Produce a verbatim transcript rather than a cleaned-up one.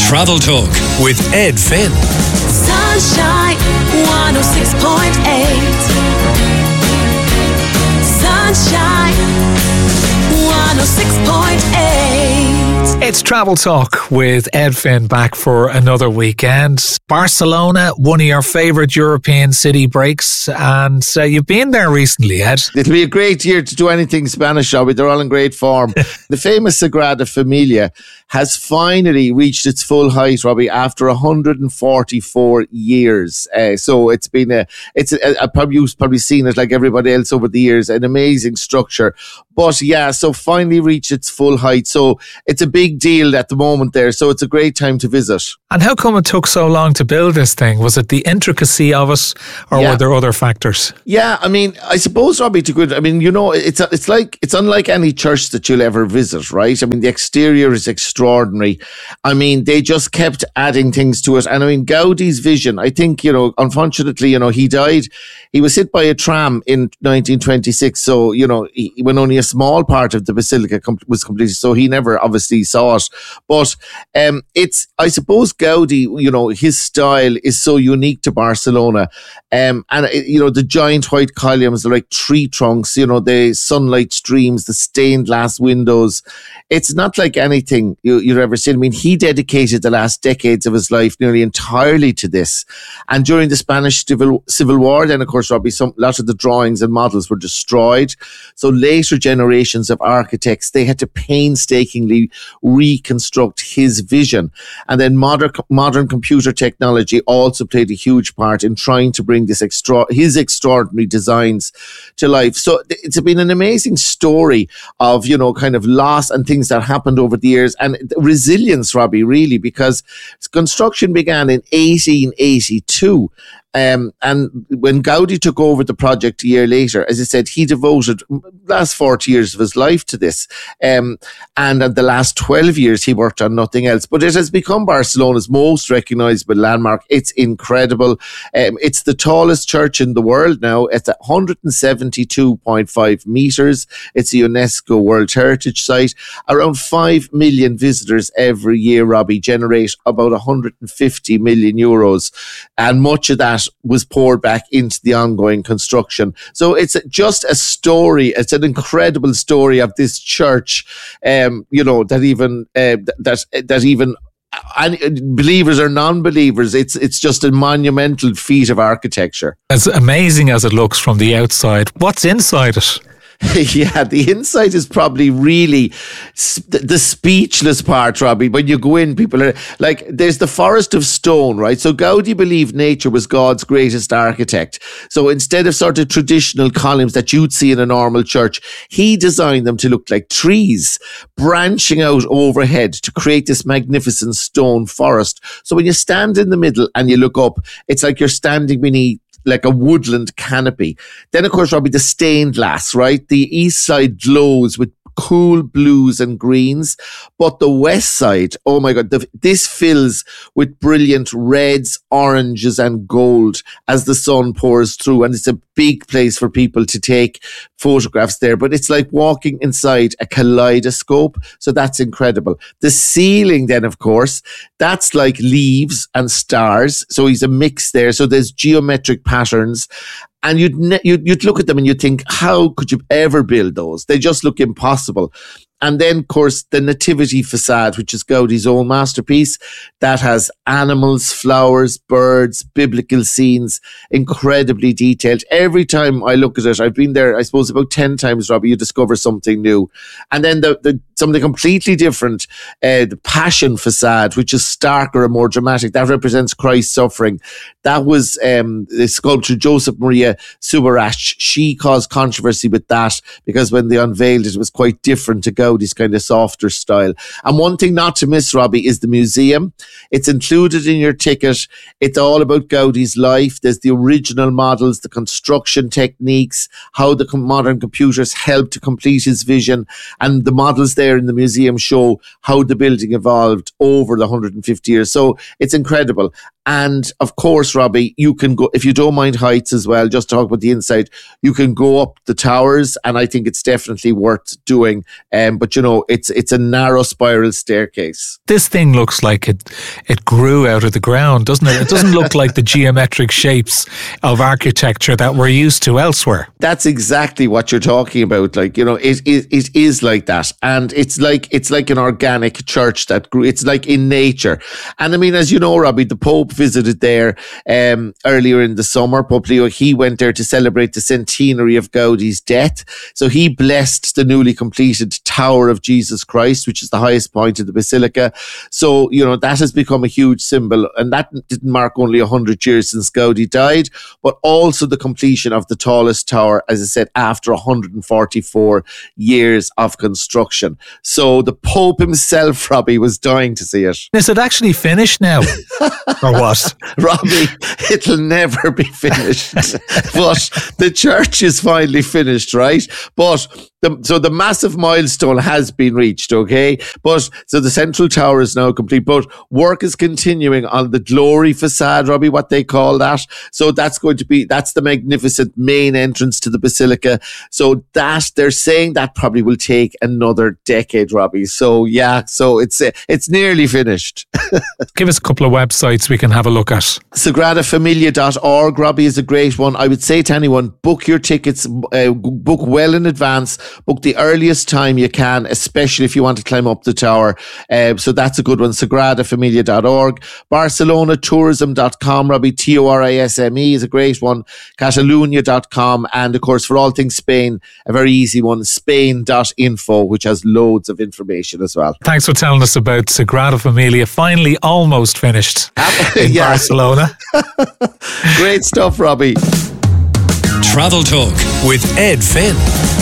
Travel Talk with Ed Finn. Sunshine one oh six point eight. Sunshine one oh six point eight. It's Travel Talk with Ed Finn, back for another weekend. Barcelona, one of your favourite European city breaks, and uh, you've been there recently, Ed. It'll be a great year to do anything Spanish, shall we? They're all in great form. The famous Sagrada Familia has finally reached its full height, Robbie, after one hundred forty-four years. Uh, so it's been a, it's a, a, probably, you've probably seen it like everybody else over the years, an amazing structure. But yeah, so finally reached its full height. So it's a big deal at the moment there. So it's a great time to visit. And how come it took so long to build this thing? Was it the intricacy of it, or yeah. were there other factors? Yeah, I mean, I suppose, Robbie, to good, I mean, you know, it's a, it's like, it's unlike any church that you'll ever visit, right? I mean, the exterior is extraordinary. I mean, they just kept adding things to it. And I mean, Gaudi's vision, I think, you know, unfortunately, you know, he died, he was hit by a tram in nineteen twenty-six. So, you know, he, when only a small part of the basilica com- was completed, so he never obviously saw it. But um, it's, I suppose, Gaudi, you know, his style is so unique to Barcelona. Um, and, uh, you know, the giant white columns, the like tree trunks, you know, the sunlight streams, the stained glass windows. It's not like anything you, you've ever seen. I mean, he dedicated the last decades of his life nearly entirely to this. And during the Spanish Civil, Civil War, then, of course, Robbie, some, a lot of the drawings and models were destroyed. So later generations of architects, they had to painstakingly reconstruct his vision. And then modern, modern computer technology also played a huge part in trying to bring this extra, his extraordinary designs to life. So it's been an amazing story of, you know, kind of loss and things that happened over the years, and resilience, Robbie, really, because construction began in eighteen eighty-two. Um, and when Gaudi took over the project a year later, as I said, he devoted the last forty years of his life to this. Um, and in the last twelve years, he worked on nothing else. But it has become Barcelona's most recognisable landmark. It's incredible. Um, it's the tallest church in the world now. It's at one hundred seventy-two point five metres. It's a UNESCO World Heritage Site. Around five million visitors every year, Robbie, generate about one hundred fifty million euros. And much of that was poured back into the ongoing construction. So it's just a story. It's an incredible story of this church, um, you know, that even uh, that that even and believers or non-believers, it's it's just a monumental feat of architecture. As amazing as it looks from the outside, what's inside it? Yeah, the inside is probably really sp- the speechless part, Robbie. When you go in, people are like, there's the forest of stone, right? So Gaudi believed nature was God's greatest architect. So instead of sort of traditional columns that you'd see in a normal church, he designed them to look like trees branching out overhead to create this magnificent stone forest. So when you stand in the middle and you look up, it's like you're standing beneath like a woodland canopy. Then, of course, Robbie, the stained glass, right? The east side glows with cool blues and greens, but the west side, oh my God, the, this fills with brilliant reds, oranges and gold as the sun pours through, and it's a big place for people to take photographs there, but it's like walking inside a kaleidoscope, so that's incredible. The ceiling then, of course, that's like leaves and stars, so he's a mix there, so there's geometric patterns. And you'd, ne- you'd you'd look at them and you'd think, how could you ever build those? They just look impossible. And then, of course, the Nativity facade, which is Gaudi's own masterpiece, that has animals, flowers, birds, biblical scenes, incredibly detailed. Every time I look at it, I've been there, I suppose, about ten times, Robbie, you discover something new. And then the, the something completely different, uh, the Passion facade, which is starker and more dramatic, that represents Christ's suffering. That was um, the sculptor Joseph Maria Subarash. She caused controversy with that because when they unveiled it, it was quite different to Gaudi. This kind of softer style. And one thing not to miss, Robbie, is the museum. It's included in your ticket. It's all about Gaudi's life. There's the original models, the construction techniques, how the modern computers helped to complete his vision. And the models there there in the museum show how the building evolved over the one hundred fifty years. So it's incredible. And of course, Robbie, you can go, if you don't mind heights as well, just talk about the inside, you can go up the towers, and I think it's definitely worth doing. Um, but you know, it's it's a narrow spiral staircase. This thing looks like it it grew out of the ground, doesn't it? It doesn't look like the geometric shapes of architecture that we're used to elsewhere. That's exactly what you're talking about. Like, you know, it it, it is like that. And it's like it's like an organic church that grew. It's like in nature. And I mean, as you know, Robbie, the Pope visited there um, earlier in the summer. Pope Leo, he went there to celebrate the centenary of Gaudi's death. So he blessed the newly completed Tower of Jesus Christ, which is the highest point of the Basilica. So, you know, that has become a huge symbol. And that didn't mark only one hundred years since Gaudi died, but also the completion of the tallest tower, as I said, after one hundred forty-four years of construction. So the Pope himself, Robbie, was dying to see it. Is it actually finished now? Or what? Robbie, it'll never be finished. But the church is finally finished, right? But the, so the massive milestone has been reached, okay? But so the central tower is now complete, but work is continuing on the glory facade, Robbie, what they call that. So that's going to be, that's the magnificent main entrance to the Basilica. So that, they're saying that probably will take another decade, Robbie. So yeah, so it's it's nearly finished. Give us a couple of websites we can have a look at. Sagrada Familia dot org, Robbie, is a great one. I would say to anyone, book your tickets, uh, book well in advance, book the earliest time you can, especially if you want to climb up the tower. Uh, so that's a good one, Sagrada Familia dot org. Barcelona Tourism dot com, Robbie, T O R I S M E is a great one. Catalunya dot com, and of course, for all things Spain, a very easy one, Spain dot info, which has loads of information as well. Thanks for telling us about Sagrada Familia, finally almost finished in yeah. Barcelona. Great stuff, Robbie. Travel Talk with Ed Finn.